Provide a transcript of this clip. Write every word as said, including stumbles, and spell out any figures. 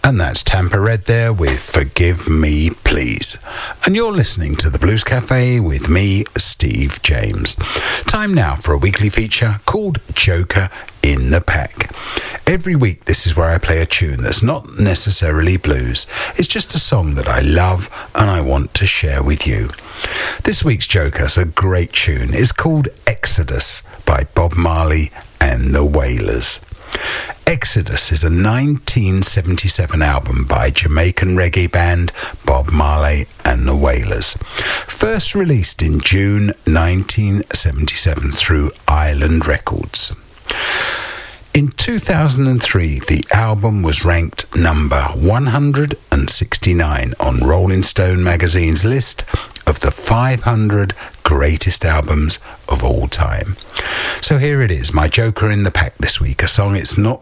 And that's Tampa Red there with Forgive Me Please. And you're listening to the Blues Cafe with me, Steve James. Time now for a weekly feature called Joker in the Pack. Every week this is where I play a tune that's not necessarily blues. It's just a song that I love and I want to share with you. This week's Joker's a great tune. It's called Exodus by Bob Marley and the Wailers. Exodus is a nineteen seventy-seven album by Jamaican reggae band Bob Marley and the Wailers. First released in June nineteen seventy-seven through Island Records. In two thousand three, the album was ranked number one hundred sixty-nine on Rolling Stone magazine's list of the five hundred greatest albums of all time. So here it is, my Joker in the Pack this week, a song it's not